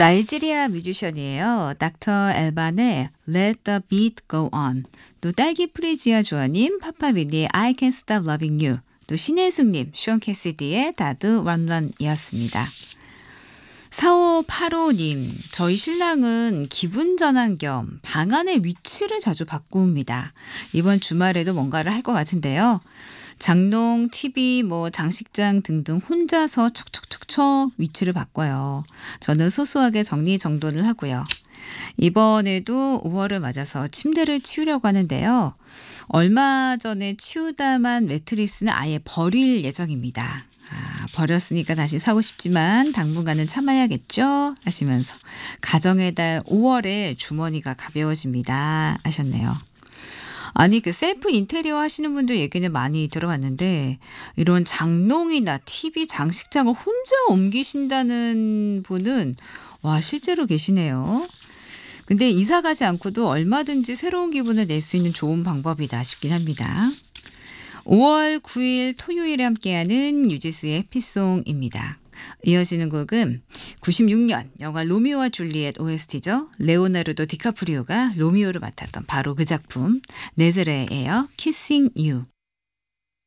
나이지리아 뮤지션이에요. 닥터 엘반의 Let the Beat Go On, 또 딸기 프리지아 조아님, 파파빌리의 I Can't Stop Loving You, 또 신혜숙님, 숀 캐시디의 다드 런런이었습니다. 4585님, 저희 신랑은 기분 전환 겸 방 안의 위치를 자주 바꿉니다. 이번 주말에도 뭔가를 할 것 같은데요. 장롱, TV, 장식장 등등 혼자서 척척척척 위치를 바꿔요. 저는 소소하게 정리정돈을 하고요. 이번에도 5월을 맞아서 침대를 치우려고 하는데요. 얼마 전에 치우다만 매트리스는 아예 버릴 예정입니다. 버렸으니까 다시 사고 싶지만 당분간은 참아야겠죠? 하시면서 가정의 달 5월에 주머니가 가벼워집니다 하셨네요. 아니, 그 셀프 인테리어 하시는 분들 얘기는 많이 들어봤는데, 이런 장롱이나 TV, 장식장을 혼자 옮기신다는 분은 실제로 계시네요. 근데 이사 가지 않고도 얼마든지 새로운 기분을 낼 수 있는 좋은 방법이다 싶긴 합니다. 5월 9일 토요일에 함께하는 유지수의 해피송입니다. 이어지는 곡은 96년 영화 로미오와 줄리엣 OST죠. 레오나르도 디카프리오가 로미오를 맡았던 바로 그 작품 네즈레예요. Kissing You.